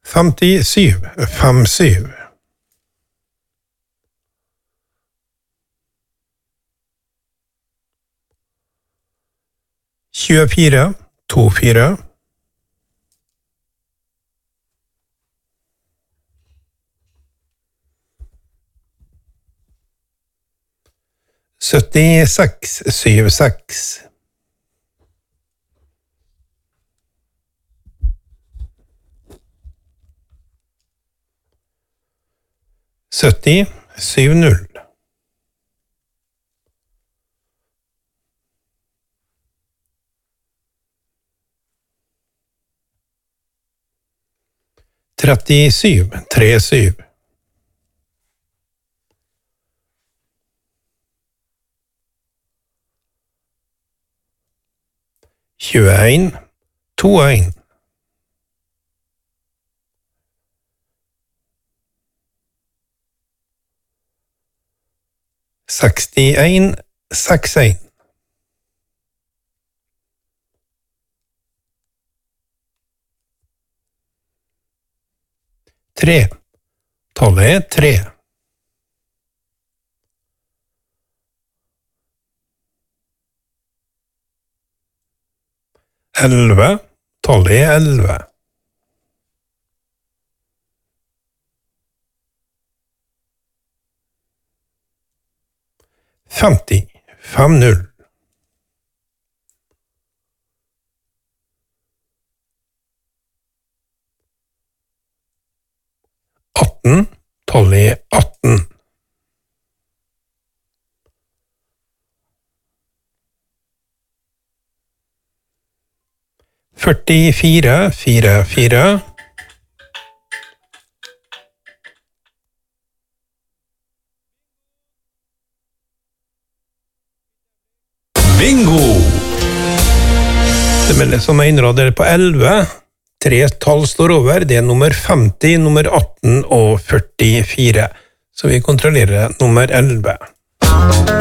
57, 57. 24, 24. 76, 76. 70, 70. 37, 37. 21, 21. 61, 61. 3. Tallet er 3. 11. Tallet er 11. 50, 50. 18, tallet er 18. 44, 44. bingo! Det meldes som en rad på 11. 3 tall står over, det er nummer 50, nummer 18 og 44. Så vi kontrollerer nummer 11.